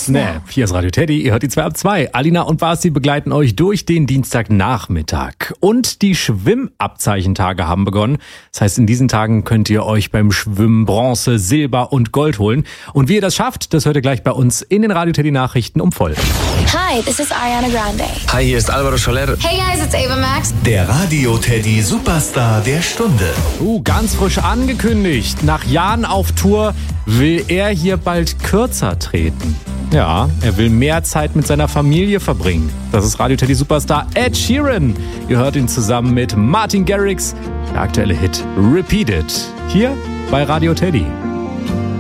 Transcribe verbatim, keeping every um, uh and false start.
Snap. Hier ist Radio Teddy, ihr hört die zwei ab zwei. Alina und Basti begleiten euch durch den Dienstagnachmittag. Und die Schwimmabzeichentage haben begonnen. Das heißt, in diesen Tagen könnt ihr euch beim Schwimmen Bronze, Silber und Gold holen. Und wie ihr das schafft, das hört ihr gleich bei uns in den Radio Teddy Nachrichten um voll. Hi, this is Ariana Grande. Hi, hier ist Alvaro Soler. Hey guys, it's Ava Max. Der Radio Teddy Superstar der Stunde. Uh, ganz frisch angekündigt. Nach Jahren auf Tour will er hier bald kürzer treten. Ja, er will mehr Zeit mit seiner Familie verbringen. Das ist Radio Teddy Superstar Ed Sheeran. Ihr hört ihn zusammen mit Martin Garrix. Der aktuelle Hit Repeat It. Hier bei Radio Teddy.